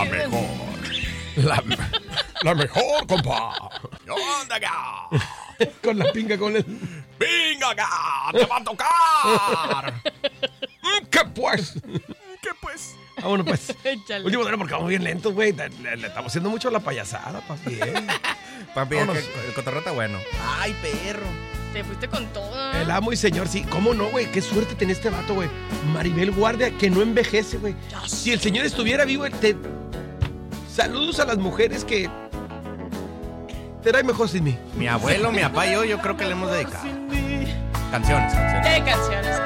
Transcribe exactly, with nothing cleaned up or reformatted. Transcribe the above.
La mejor. La, la mejor, compa. ¿Qué onda acá? Con la pinga, con el... ¡Venga acá! ¡Te va a tocar! ¿Qué pues? ¿Qué pues? Vámonos pues. Échale. Último dinero porque vamos bien lentos, güey. Le, le- le estamos haciendo mucho la payasada, papi. ¿eh? Papi, es Vámonos. que el cotorreo está bueno. ¡Ay, perro! Te fuiste con todo. El amo y señor, sí. ¿Cómo no, güey? Qué suerte tenía este vato, güey. Maribel Guardia, que no envejece, güey. Si el señor estuviera vivo, te... Saludos a las mujeres que... Te da mejor sin mí. Mi abuelo, mi papá y yo, yo creo que le hemos dedicado. Canciones, canciones. ¿Qué canciones?